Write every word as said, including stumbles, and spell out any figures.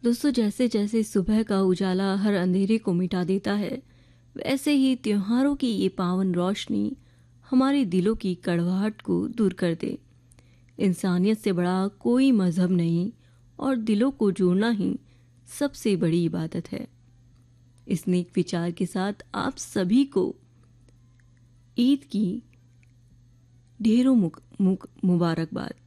दोस्तों, जैसे जैसे सुबह का उजाला हर अंधेरे को मिटा देता है, वैसे ही त्योहारों की ये पावन रोशनी हमारे दिलों की कड़वाहट को दूर कर दे। इंसानियत से बड़ा कोई मजहब नहीं और दिलों को जोड़ना ही सबसे बड़ी इबादत है। इस नेक विचार के साथ आप सभी को ईद की ढेरों मुक, मुक, मुबारकबाद।